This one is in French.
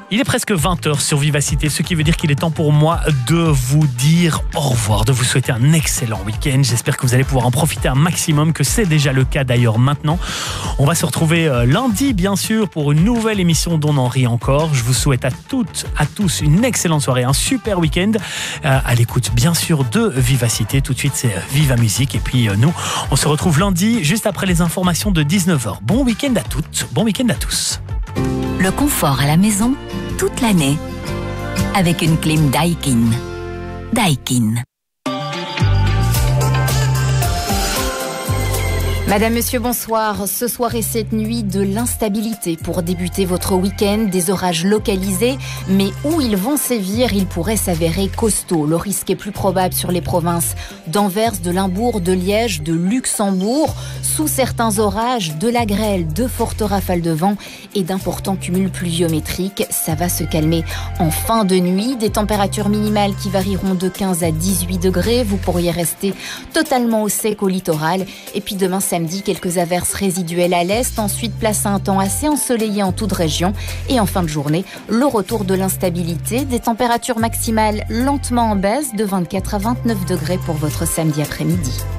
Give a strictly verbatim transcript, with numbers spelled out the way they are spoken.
Il est presque vingt heures sur Vivacité, ce qui veut dire qu'il est temps pour moi de vous dire au revoir, de vous souhaiter un excellent week-end. J'espère que vous allez pouvoir en profiter un maximum, que c'est déjà le cas d'ailleurs maintenant. On va se retrouver lundi, bien sûr, pour une nouvelle émission d'On en rit encore. Je vous souhaite à toutes, à tous une excellente soirée, un super week-end. Euh, à l'écoute, bien sûr, de Vivacité. Tout de suite, c'est Viva Musique. Et puis, euh, nous, on se retrouve lundi, juste après les informations de dix-neuf heures. Bon week-end à toutes, bon week-end à tous. Le confort à la maison, toute l'année, avec une clim Daikin. Daikin. Madame, Monsieur, bonsoir. Ce soir et cette nuit, de l'instabilité pour débuter votre week-end, des orages localisés, mais où ils vont sévir, ils pourraient s'avérer costauds. Le risque est plus probable sur les provinces d'Anvers, de Limbourg, de Liège, de Luxembourg. Sous certains orages, de la grêle, de fortes rafales de vent et d'importants cumuls pluviométriques. Ça va se calmer en fin de nuit. Des températures minimales qui varieront de quinze à dix-huit degrés. Vous pourriez rester totalement au sec au littoral. Et puis demain, samedi, quelques averses résiduelles à l'est. Ensuite, place à un temps assez ensoleillé en toute région. Et en fin de journée, le retour de l'instabilité. Des températures maximales lentement en baisse de vingt-quatre à vingt-neuf degrés pour votre samedi après-midi.